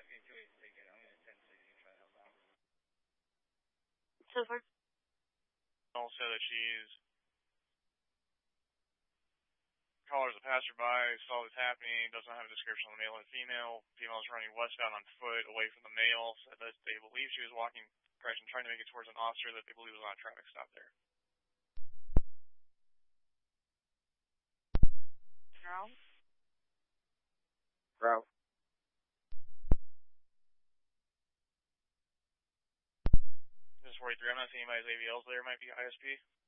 So far. Also that she's called as a passerby, saw this happening, doesn't have a description of the male and female. Female is running westbound on foot away from the male, said that they believe she was walking, correction, trying to make it towards an officer that they believe was on a traffic stop there. Bro. This is 43. I'm not seeing anybody's AVLs there. Might be ISP.